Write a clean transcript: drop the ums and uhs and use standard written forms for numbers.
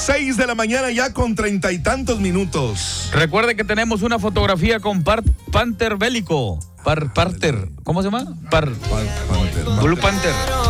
6 de la mañana ya con 30 y tantos minutos. Recuerde que tenemos una fotografía con Panther bélico. Panther. ¿Cómo se llama? Blue Panther.